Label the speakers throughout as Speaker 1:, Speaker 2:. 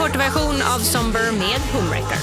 Speaker 1: kortversion av Somber med Homewrecker.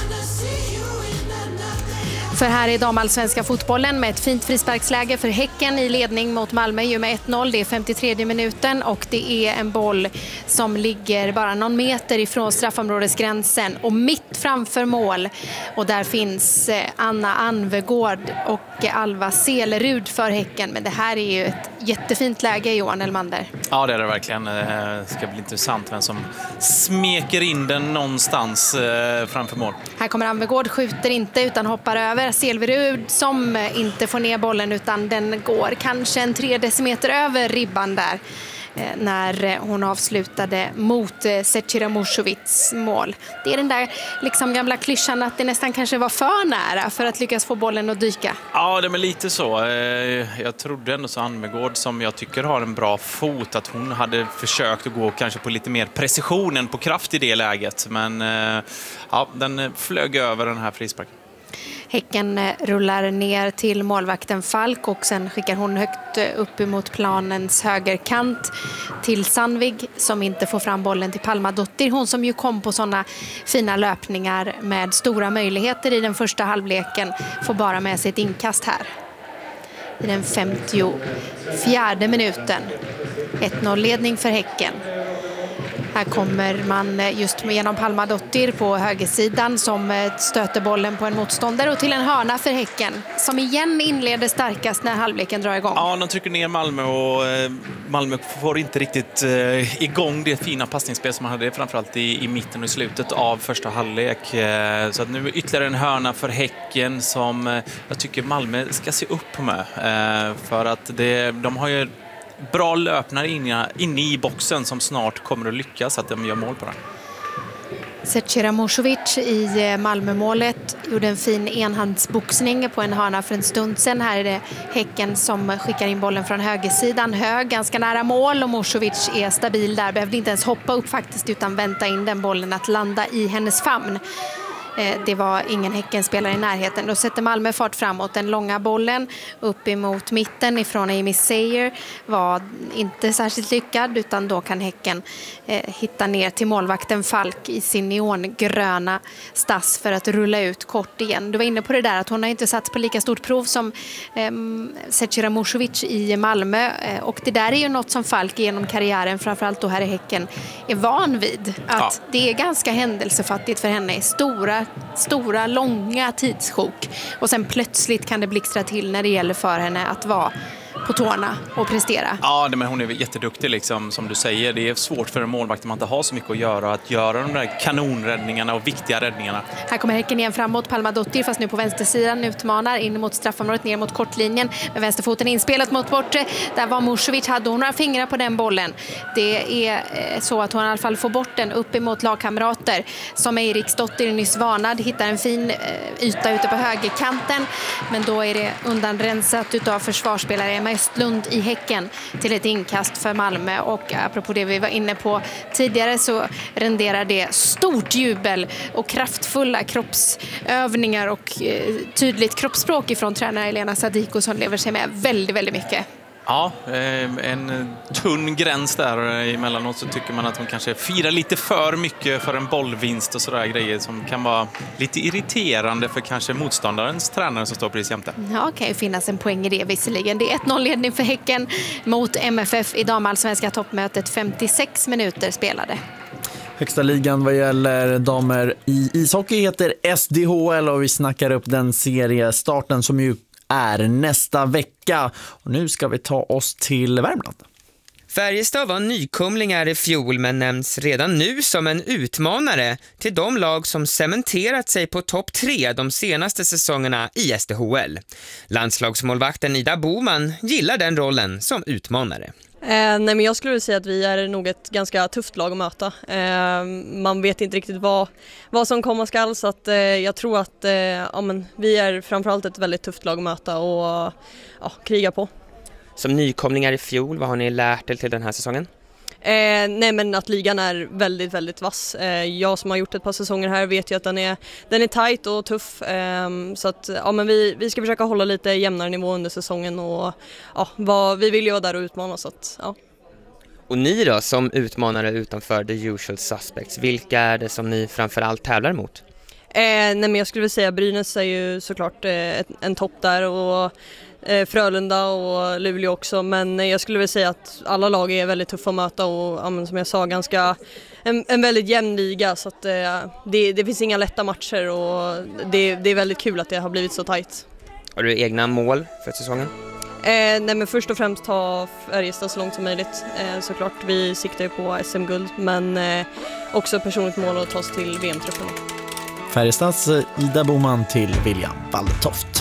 Speaker 1: För här är damallsvenska fotbollen med ett fint frisparksläge för Häcken i ledning mot Malmö ju med 1-0. Det är 53 minuten och det är en boll som ligger bara någon meter ifrån straffområdesgränsen och mitt framför mål. Och där finns Anna Anvegård och Alva Selerud för Häcken. Men det här är ju ett jättefint läge, Johan Elmander.
Speaker 2: Ja, det är det verkligen. Det ska bli intressant vem som smeker in den någonstans framför mål.
Speaker 1: Här kommer Anvegård, skjuter inte utan hoppar över. Selerud som inte får ner bollen utan den går kanske en 3 decimeter över ribban där när hon avslutade mot Zecira Musovics mål. Det är den där liksom gamla klyschan att det nästan kanske var för nära för att lyckas få bollen att dyka.
Speaker 2: Ja, det är lite så. Jag trodde ändå så Anvegård, som jag tycker har en bra fot, att hon hade försökt att gå kanske på lite mer precision än på kraft i det läget. Men ja, den flög över den här frisparken.
Speaker 1: Häcken rullar ner till målvakten Falk och sen skickar hon högt upp emot planens högerkant till Sandvig som inte får fram bollen till Palmadottir. Hon som ju kom på sådana fina löpningar med stora möjligheter i den första halvleken får bara med sig ett inkast här. I den 54:e minuten. 1-0-ledning för Häcken. Här kommer man just genom Palmadottir på högersidan som stöter bollen på en motståndare och till en hörna för Häcken som igen inleder starkast när halvleken drar igång. Ja,
Speaker 2: de trycker ner Malmö och Malmö får inte riktigt igång det fina passningsspel som man hade framförallt i mitten och i slutet av första halvlek. Så att nu ytterligare en hörna för Häcken som jag tycker Malmö ska se upp med. För att de har ju bra löpnare inne i boxen som snart kommer att lyckas att de gör mål på den.
Speaker 1: Zecira Musovic i Malmömålet gjorde en fin enhandsboxning på en hörna för en stund sedan. Här är det Häcken som skickar in bollen från högersidan. Hög, ganska nära mål och Musovic är stabil där. Behövde inte ens hoppa upp faktiskt utan vänta in den bollen att landa i hennes famn. Det var ingen Häckenspelare i närheten. Då sätter Malmö fart framåt. Den långa bollen upp emot mitten ifrån Amy Sayer var inte särskilt lyckad utan då kan Häcken hitta ner till målvakten Falk i sin neongröna stass för att rulla ut kort igen. Du var inne på det där att hon har inte satt på lika stort prov som Zecira Musovic i Malmö och det där är ju något som Falk genom karriären, framförallt då här i Häcken, är van vid. Att det är ganska händelsefattigt för henne. Stora, långa tidssjok. Och sen plötsligt kan det blixtra till när det gäller för henne att vara på tårna och prestera.
Speaker 2: Ja, men hon är jätteduktig liksom, som du säger. Det är svårt för en målvakt att man inte har så mycket att göra. Att göra de där kanonräddningarna och viktiga räddningarna.
Speaker 1: Här kommer Häcken igen framåt. Palmadottir fast nu på vänstersidan utmanar in mot straffområdet ner mot kortlinjen. Med vänsterfoten inspelat mot bortre. Där var Musovic. Hade hon några fingrar på den bollen. Det är så att hon i alla fall får bort den upp emot lagkamrater. Som Eriksdottir nyss varnad. Hittar en fin yta ute på högerkanten. Men då är det undanrensat utav försvarsspelare Emma Östlund i Häcken till ett inkast för Malmö och apropå det vi var inne på tidigare så renderar det stort jubel och kraftfulla kroppsövningar och tydligt kroppsspråk ifrån tränare Elena Sadiko som lever sig med väldigt, väldigt mycket.
Speaker 2: Ja, en tunn gräns där emellanåt så tycker man att hon kanske firar lite för mycket för en bollvinst och sådär grejer som kan vara lite irriterande för kanske motståndarens tränare som står precis jämte.
Speaker 1: Ja, kan ju finnas en poäng i det visserligen. Det är 1-0-ledning för Häcken mot MFF i damallsvenska toppmötet. 56 minuter spelade.
Speaker 3: Högsta ligan vad gäller damer i ishockey heter SDHL och vi snackar upp den seriestarten som ju är nästa vecka. Och nu ska vi ta oss till Värmland.
Speaker 4: Färjestad var nykomlingar i fjol men nämns redan nu som en utmanare till de lag som cementerat sig på topp 3 de senaste säsongerna i SDHL. Landslagsmålvakten Ida Boman gillar den rollen som utmanare.
Speaker 5: Nej, men jag skulle säga att vi är nog ett ganska tufft lag att möta. Man vet inte riktigt vad som komma skall så att jag tror att vi är framförallt ett väldigt tufft lag att möta och kriga på.
Speaker 4: Som nykomlingar i fjol, vad har ni lärt er till den här säsongen?
Speaker 5: Nej, men att ligan är väldigt, väldigt vass. Jag som har gjort ett par säsonger här vet ju att den är tajt och tuff. Så att vi ska försöka hålla lite jämnare nivå under säsongen och vi vill ju vara där och utmana så att, ja.
Speaker 4: Och ni då som utmanare utanför the usual suspects, vilka är det som ni framförallt tävlar mot?
Speaker 5: Nej, men jag skulle vilja säga Brynäs är ju såklart en topp där och Frölunda och Luleå också, men jag skulle vilja säga att alla lag är väldigt tuffa att möta och som jag sa ganska en väldigt jämn liga, så att det finns inga lätta matcher och det är väldigt kul att det har blivit så tajt.
Speaker 4: Har du egna mål för säsongen?
Speaker 5: Nej, men först och främst ta Färjestad så långt som möjligt. Såklart, vi siktar ju på SM-guld, men också personligt mål att ta oss till VM-truppen.
Speaker 3: Färjestads Ida Boman till William Waldetoft.